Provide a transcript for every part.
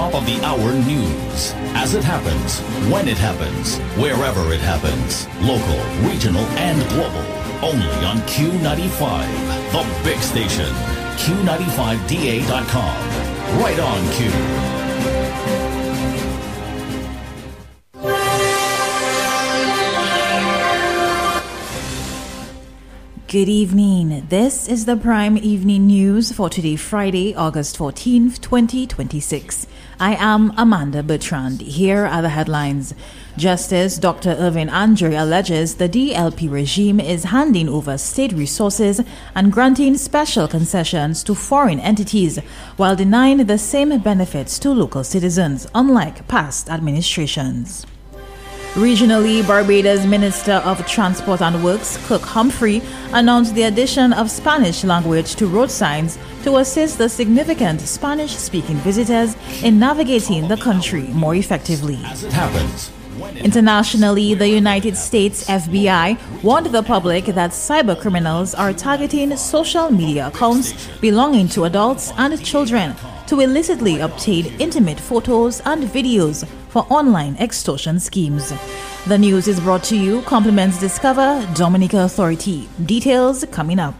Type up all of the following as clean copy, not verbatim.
top of the hour news. As it happens, when it happens, wherever it happens. Local, regional, and global. Only on Q95, the big station. Q95DA.com. Right on Q. Good evening. This is the Prime Evening News for today, Friday, August 14th, 2026. I am Amanda Bertrand. Here are the headlines. Justice Dr. Irvin Andre alleges the DLP regime is handing over state resources and granting special concessions to foreign entities while denying the same benefits to local citizens, unlike past administrations. Regionally, Barbados Minister of Transport and Works, Kirk Humphrey, announced the addition of Spanish language to road signs to assist the significant Spanish-speaking visitors in navigating the country more effectively. As it happens. Internationally, the United States FBI warned the public that cyber criminals are targeting social media accounts belonging to adults and children to illicitly obtain intimate photos and videos for online extortion schemes. The news is brought to you, compliments Discover Dominica Authority. Details coming up.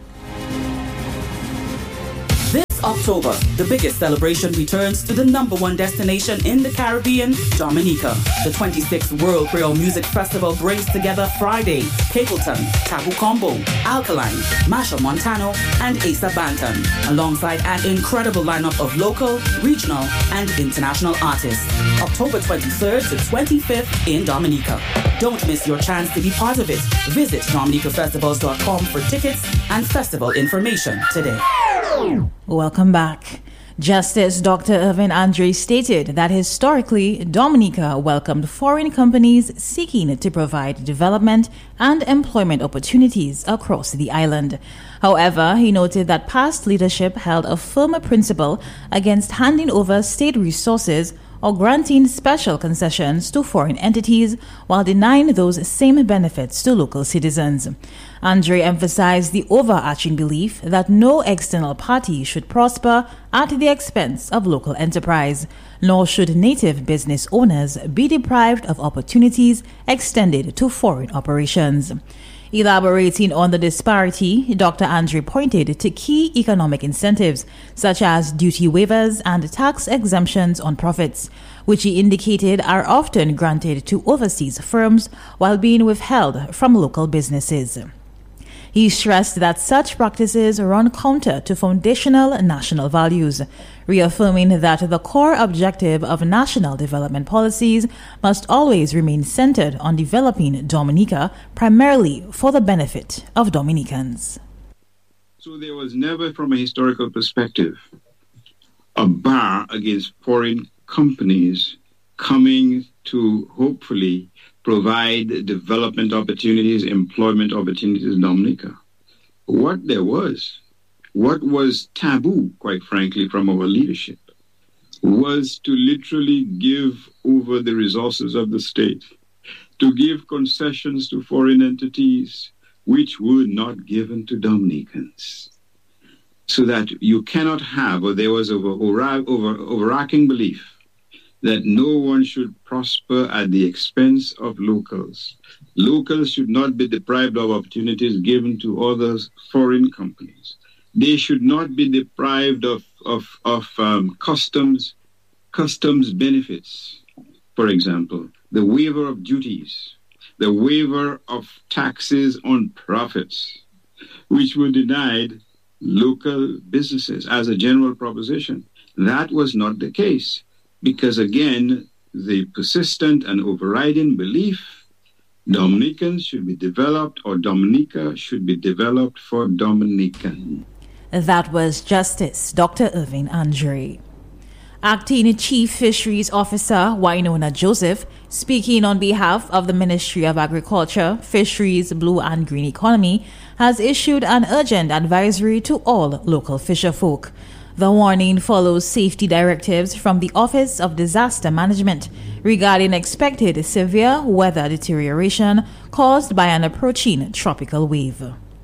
October, the biggest celebration returns to the #1 destination in the Caribbean, Dominica. The 26th World Creole Music Festival brings together Friday, Capleton, Tabu Combo, Alkaline, Masha Montano, and Asa Banton, alongside an incredible lineup of local, regional, and international artists. October 23rd to 25th in Dominica. Don't miss your chance to be part of it. Visit dominicafestivals.com for tickets and festival information today. Welcome back. Justice Dr. Irvin Andre stated that historically, Dominica welcomed foreign companies seeking to provide development and employment opportunities across the island. However, he noted that past leadership held a firm principle against handing over state resources or granting special concessions to foreign entities while denying those same benefits to local citizens. Andre emphasized the overarching belief that no external party should prosper at the expense of local enterprise, nor should native business owners be deprived of opportunities extended to foreign operations. Elaborating on the disparity, Dr. Andre pointed to key economic incentives such as duty waivers and tax exemptions on profits, which he indicated are often granted to overseas firms while being withheld from local businesses. He stressed that such practices run counter to foundational national values, reaffirming that the core objective of national development policies must always remain centered on developing Dominica primarily for the benefit of Dominicans. So there was never, from a historical perspective, a bar against foreign companies coming to hopefully provide development opportunities, employment opportunities in Dominica. What was taboo, quite frankly, from our leadership, was to literally give over the resources of the state, to give concessions to foreign entities which were not given to Dominicans. So that you cannot have, or there was an overarching belief that no one should prosper at the expense of locals. Locals should not be deprived of opportunities given to other foreign companies. They should not be deprived of customs benefits. For example, the waiver of duties, the waiver of taxes on profits, which were denied local businesses as a general proposition. That was not the case. Because again, the persistent and overriding belief, Dominicans should be developed or Dominica should be developed for Dominican. That was Justice Dr. Irvin Andre. Acting Chief Fisheries Officer Wynona Joseph, speaking on behalf of the Ministry of Agriculture, Fisheries, Blue and Green Economy, has issued an urgent advisory to all local fisherfolk. The warning follows safety directives from the Office of Disaster Management regarding expected severe weather deterioration caused by an approaching tropical wave.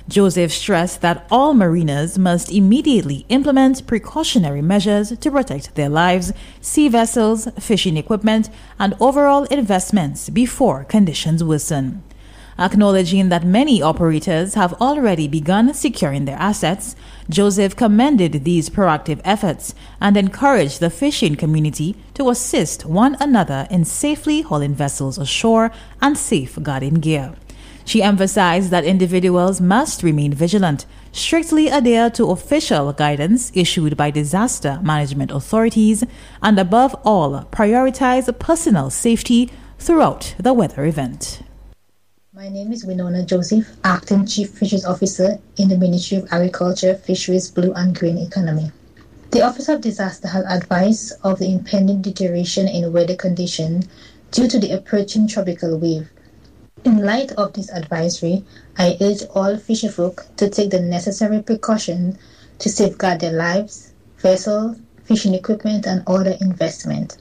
Joseph stressed that all mariners must immediately implement precautionary measures to protect their lives, sea vessels, fishing equipment, and overall investments before conditions worsen. Acknowledging that many operators have already begun securing their assets, Joseph commended these proactive efforts and encouraged the fishing community to assist one another in safely hauling vessels ashore and safeguarding gear. She emphasized that individuals must remain vigilant, strictly adhere to official guidance issued by disaster management authorities, and above all, prioritize personal safety throughout the weather event. My name is Winona Joseph, Acting Chief Fisheries Officer in the Ministry of Agriculture, Fisheries, Blue and Green Economy. The Office of Disaster has advised of the impending deterioration in weather conditions due to the approaching tropical wave. In light of this advisory, I urge all fisherfolk to take the necessary precautions to safeguard their lives, vessels, fishing equipment, and other investment.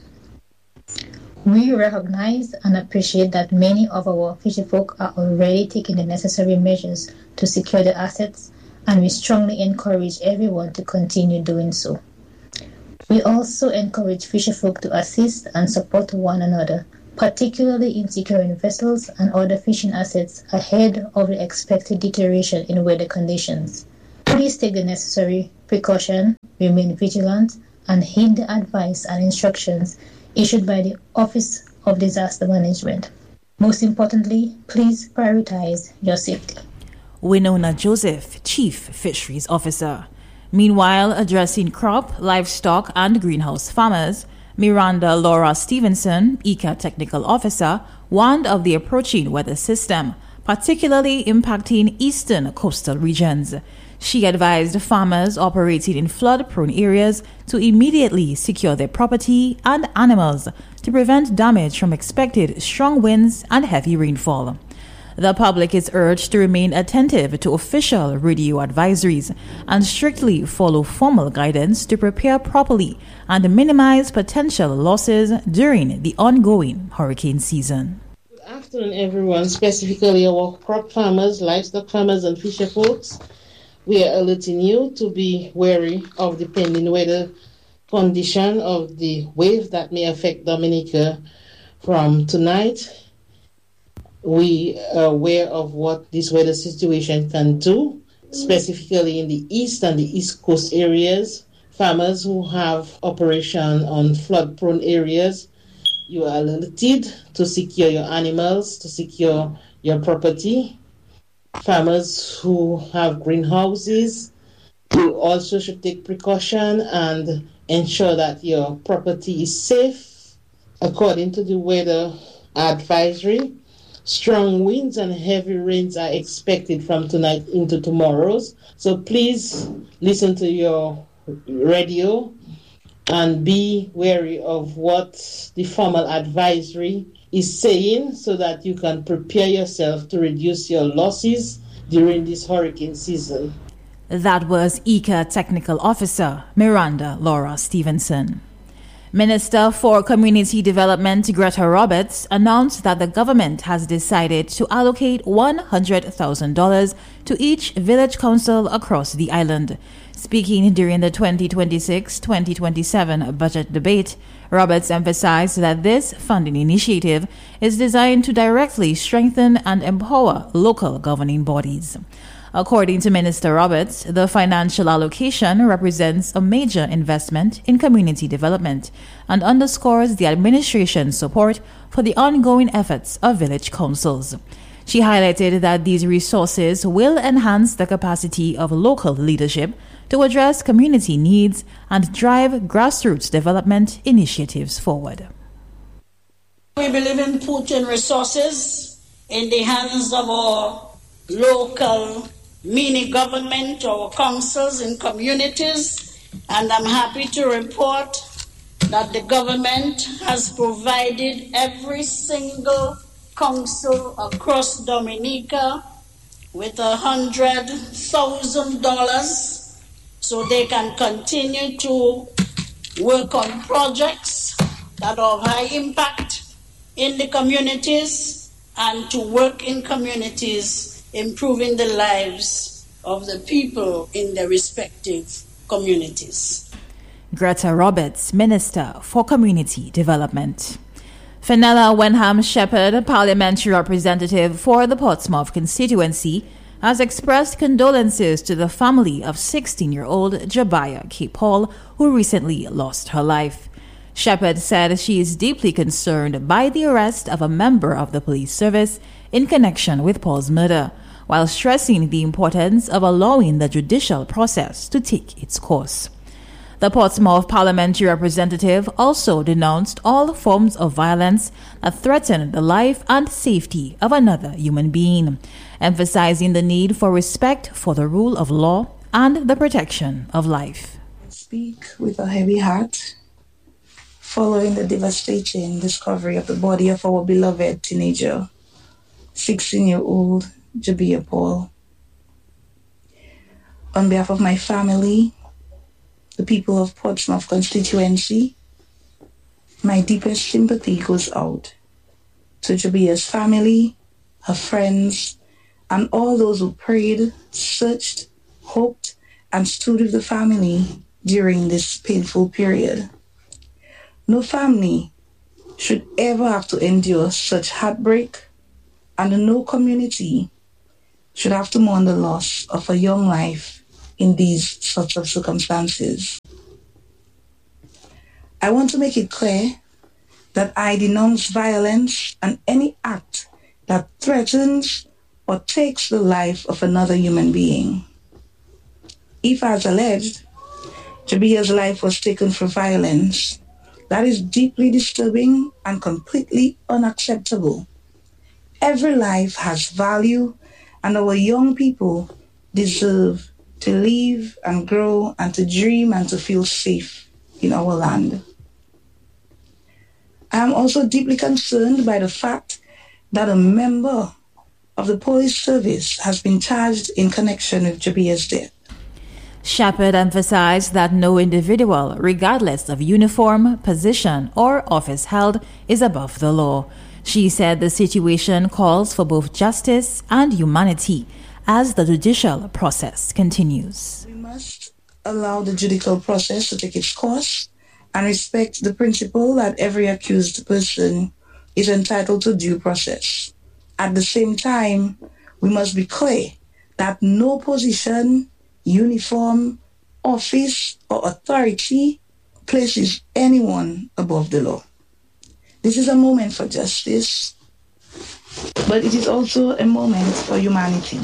We recognize and appreciate that many of our fisherfolk are already taking the necessary measures to secure their assets, and we strongly encourage everyone to continue doing so. We also encourage fisherfolk to assist and support one another, particularly in securing vessels and other fishing assets ahead of the expected deterioration in weather conditions. Please take the necessary precaution, remain vigilant, and heed the advice and instructions issued by the Office of Disaster Management. Most importantly, please prioritize your safety. Winona Joseph, Chief Fisheries Officer. Meanwhile, addressing crop, livestock, and greenhouse farmers, Miranda Laura Stevenson, ICA Technical Officer, warned of the approaching weather system, particularly impacting eastern coastal regions. She advised farmers operating in flood-prone areas to immediately secure their property and animals to prevent damage from expected strong winds and heavy rainfall. The public is urged to remain attentive to official radio advisories and strictly follow formal guidance to prepare properly and minimize potential losses during the ongoing hurricane season. Good afternoon, everyone, specifically our crop farmers, livestock farmers, and fisher folks. We are alerting you to be wary of the pending weather condition of the wave that may affect Dominica from tonight. We are aware of what this weather situation can do, specifically in the east and the east coast areas. Farmers who have operation on flood-prone areas, you are alerted to secure your animals, to secure your property. Farmers who have greenhouses, you also should take precaution and ensure that your property is safe. According to the weather advisory, strong winds and heavy rains are expected from tonight into tomorrow's. So please listen to your radio and be wary of what the formal advisory is saying so that you can prepare yourself to reduce your losses during this hurricane season. That was ICA Technical Officer Miranda Laura Stevenson. Minister for Community Development Greta Roberts announced that the government has decided to allocate $100,000 to each village council across the island. Speaking during the 2026-2027 budget debate, Roberts emphasized that this funding initiative is designed to directly strengthen and empower local governing bodies. According to Minister Roberts, the financial allocation represents a major investment in community development and underscores the administration's support for the ongoing efforts of village councils. She highlighted that these resources will enhance the capacity of local leadership to address community needs and drive grassroots development initiatives forward. We believe in putting resources in the hands of our local mini government, our councils and communities, and I'm happy to report that the government has provided every single council across Dominica with $100,000 so they can continue to work on projects that are of high impact in the communities and to work in communities, improving the lives of the people in their respective communities. Greta Roberts, Minister for Community Development. Fenella Wenham Shepherd, parliamentary representative for the Portsmouth constituency, has expressed condolences to the family of 16-year-old Jabaya K. Paul, who recently lost her life. Shepherd said she is deeply concerned by the arrest of a member of the police service in connection with Paul's murder, while stressing the importance of allowing the judicial process to take its course. The Portsmouth parliamentary representative also denounced all forms of violence that threaten the life and safety of another human being, emphasizing the need for respect for the rule of law and the protection of life. I speak with a heavy heart following the devastating discovery of the body of our beloved teenager, 16-year-old Jabaya Paul. On behalf of my family, the people of Portsmouth constituency, my deepest sympathy goes out to Jabaya's family, her friends, and all those who prayed, searched, hoped, and stood with the family during this painful period. No family should ever have to endure such heartbreak, and no community should have to mourn the loss of a young life in these sorts of circumstances. I want to make it clear that I denounce violence and any act that threatens or takes the life of another human being. If, as alleged, Jabaya's life was taken for violence, that is deeply disturbing and completely unacceptable. Every life has value, and our young people deserve to live and grow and to dream and to feel safe in our land. I am also deeply concerned by the fact that a member of the police service has been charged in connection with Jabaya's death. Shepherd emphasized that no individual, regardless of uniform, position, or office held, is above the law. She said the situation calls for both justice and humanity as the judicial process continues. We must allow the judicial process to take its course and respect the principle that every accused person is entitled to due process. At the same time, we must be clear that no position, uniform, office, or authority places anyone above the law. This is a moment for justice, but it is also a moment for humanity.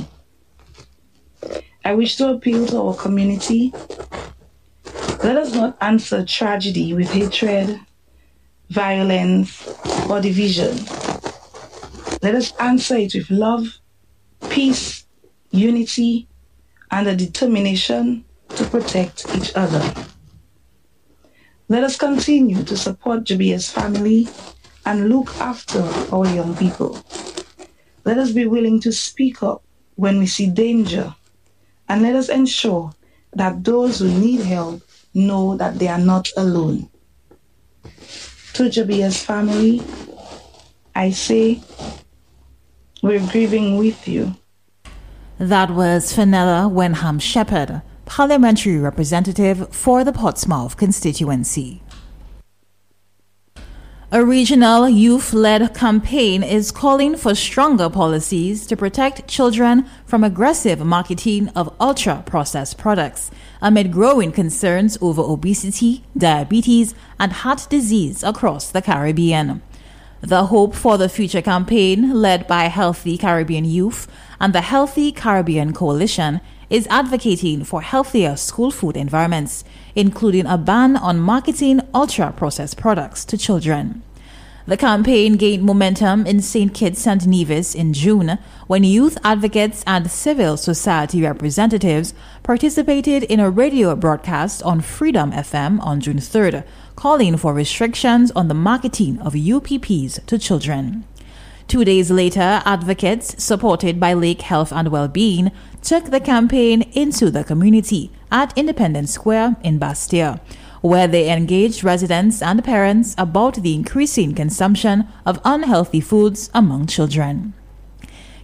I wish to appeal to our community. Let us not answer tragedy with hatred, violence, or division. Let us answer it with love, peace, unity, and a determination to protect each other. Let us continue to support Jabaya's family and look after our young people. Let us be willing to speak up when we see danger, and let us ensure that those who need help know that they are not alone. To Jabaya's family, I say, we're grieving with you. That was Fenella Wenham Shepherd, parliamentary representative for the Portsmouth constituency. A regional youth-led campaign is calling for stronger policies to protect children from aggressive marketing of ultra-processed products amid growing concerns over obesity, diabetes, and heart disease across the Caribbean. The Hope for the Future campaign, led by Healthy Caribbean Youth and the Healthy Caribbean Coalition, is advocating for healthier school food environments, including a ban on marketing ultra-processed products to children. The campaign gained momentum in St. Kitts and Nevis in June when youth advocates and civil society representatives participated in a radio broadcast on Freedom FM on June 3rd, calling for restrictions on the marketing of UPPs to children. 2 days later, advocates, supported by Lake Health and Wellbeing, took the campaign into the community at Independence Square in Bastia, where they engaged residents and parents about the increasing consumption of unhealthy foods among children.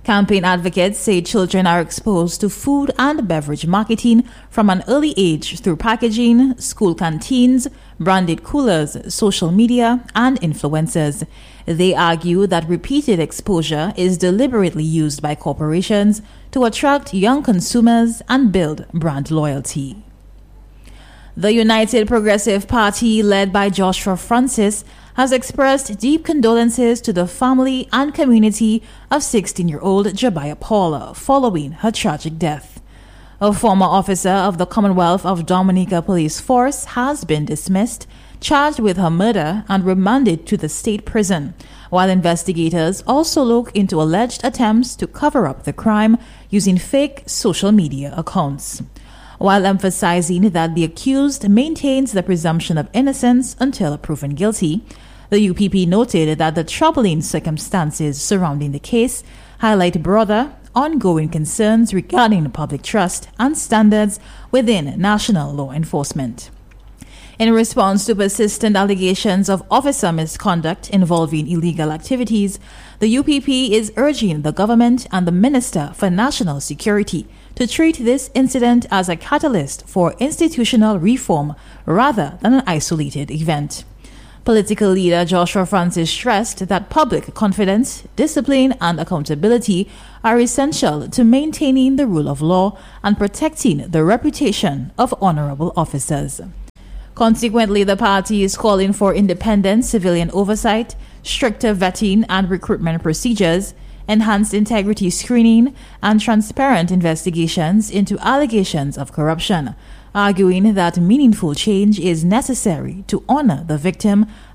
Campaign advocates say children are exposed to food and beverage marketing from an early age through packaging, school canteens, branded coolers, social media, and influencers. They argue that repeated exposure is deliberately used by corporations to attract young consumers and build brand loyalty. The United Progressive Party, led by Joshua Francis, has expressed deep condolences to the family and community of 16-year-old Jabaya Paula following her tragic death. A former officer of the Commonwealth of Dominica Police Force has been dismissed, charged with her murder, and remanded to the state prison, while investigators also look into alleged attempts to cover up the crime using fake social media accounts. While emphasizing that the accused maintains the presumption of innocence until proven guilty, the UPP noted that the troubling circumstances surrounding the case highlight broader, ongoing concerns regarding public trust and standards within national law enforcement. In response to persistent allegations of officer misconduct involving illegal activities, the UPP is urging the government and the Minister for National Security to treat this incident as a catalyst for institutional reform rather than an isolated event. Political leader Joshua Francis stressed that public confidence, discipline, and accountability are essential to maintaining the rule of law and protecting the reputation of honorable officers. Consequently, the party is calling for independent civilian oversight, stricter vetting and recruitment procedures, enhanced integrity screening, and transparent investigations into allegations of corruption, arguing that meaningful change is necessary to honor the victim